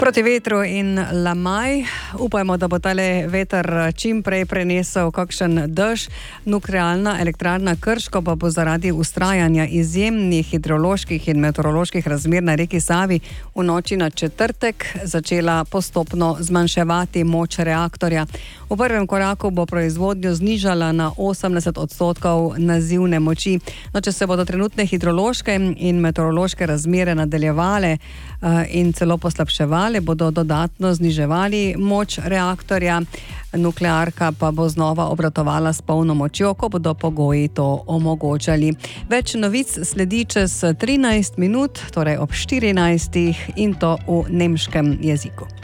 Proti vetru in lamaj. Upajmo, da bo tale veter čim prej prenesel kakšen dež. Nuklearna elektrarna Krško pa bo zaradi ustrajanja izjemnih hidroloških in meteoroloških razmer na reki Savi v noči na četrtek začela postopno zmanjševati moč reaktorja. V prvem koraku bo proizvodnjo znižala na 80% nazivne moči. No, če se bodo trenutne hidrološke in meteorološke razmere nadaljevale in celo poslabševale, bodo dodatno zniževali moč reaktorja. Nuklearka pa bo znova obratovala s polno močjo, ko bodo pogoji to omogočali. Več novic sledi čez 13 minut, torej ob 14 in to v nemškem jeziku.